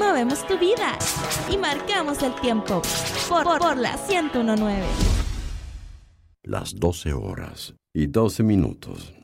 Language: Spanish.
movemos tu vida y marcamos el tiempo por la 101.9. Las 12 horas y 12 minutos.